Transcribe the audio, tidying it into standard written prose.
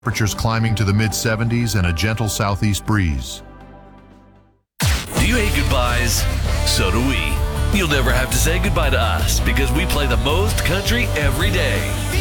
Temperatures climbing to the mid-70s and a gentle southeast breeze. Do you hate goodbyes? So do we. You'll never have to say goodbye to us because we play the most country every day.